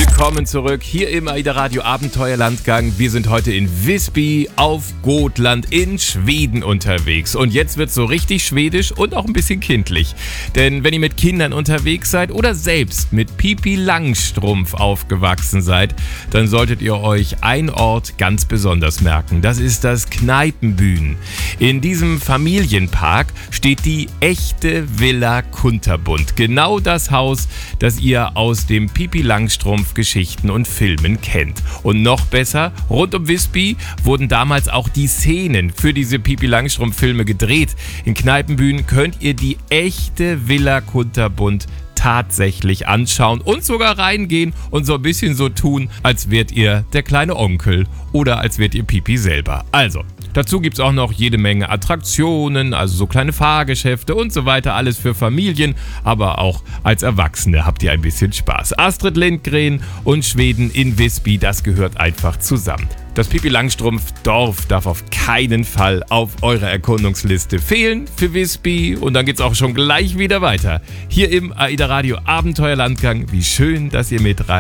Willkommen zurück hier im AIDA Radio Abenteuerlandgang. Wir sind heute in Visby auf Gotland in Schweden unterwegs. Und jetzt wird es so richtig schwedisch und auch ein bisschen kindlich. Denn wenn ihr mit Kindern unterwegs seid oder selbst mit Pipi Langstrumpf aufgewachsen seid, dann solltet ihr euch einen Ort ganz besonders merken. Das ist das Kneipenbühn. In diesem Familienpark steht die echte Villa Kunterbund. Genau das Haus, das ihr aus dem Pipi Langstrumpf Geschichten und Filmen kennt. Und noch besser, rund um Visby wurden damals auch die Szenen für diese Pipi Langstrumpf Filme gedreht. In Kneipenbühn könnt ihr die echte Villa Kunterbund tatsächlich anschauen und sogar reingehen und so ein bisschen so tun, als wärt ihr der kleine Onkel oder als wärt ihr Pipi selber. Also, dazu gibt es auch noch jede Menge Attraktionen, also so kleine Fahrgeschäfte und so weiter, alles für Familien, aber auch als Erwachsene habt ihr ein bisschen Spaß. Astrid Lindgren und Schweden in Visby, das gehört einfach zusammen. Das Pipi Langstrumpf Dorf darf auf keinen Fall auf eurer Erkundungsliste fehlen für Visby und dann geht's auch schon gleich wieder weiter. Hier im AIDA Radio Abenteuerlandgang. Wie schön, dass ihr mit rein